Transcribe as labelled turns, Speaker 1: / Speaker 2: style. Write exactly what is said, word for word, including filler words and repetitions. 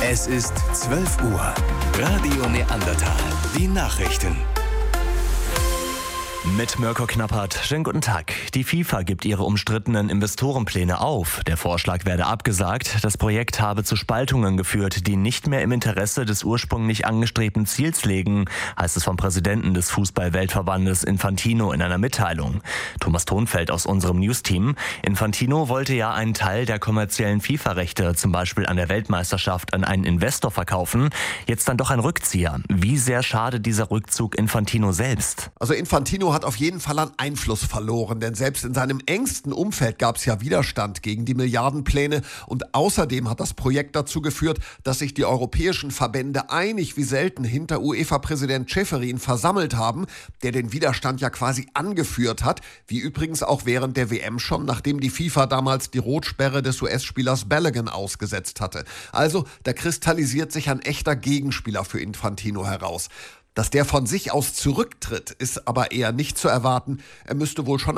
Speaker 1: Es ist zwölf Uhr. Radio Neandertal. Die Nachrichten.
Speaker 2: Mit Mirko Knappert. Schönen guten Tag. Die FIFA gibt ihre umstrittenen Investorenpläne auf. Der Vorschlag werde abgesagt. Das Projekt habe zu Spaltungen geführt, die nicht mehr im Interesse des ursprünglich angestrebten Ziels liegen, heißt es vom Präsidenten des Fußball-Weltverbandes Infantino in einer Mitteilung. Thomas Thonfeld aus unserem Newsteam. Infantino wollte ja einen Teil der kommerziellen FIFA-Rechte, zum Beispiel an der Weltmeisterschaft, an einen Investor verkaufen. Jetzt dann doch ein Rückzieher. Wie sehr schadet dieser Rückzug Infantino selbst?
Speaker 3: Also Infantino hat auf jeden Fall an Einfluss verloren, denn selbst in seinem engsten Umfeld gab es ja Widerstand gegen die Milliardenpläne und außerdem hat das Projekt dazu geführt, dass sich die europäischen Verbände einig wie selten hinter UEFA-Präsident Ceferin versammelt haben, der den Widerstand ja quasi angeführt hat, wie übrigens auch während der W M schon, nachdem die FIFA damals die Rotsperre des U S-Spielers Balogun ausgesetzt hatte. Also, da kristallisiert sich ein echter Gegenspieler für Infantino heraus. Dass der von sich aus zurücktritt, ist aber eher nicht zu erwarten. Er müsste wohl schon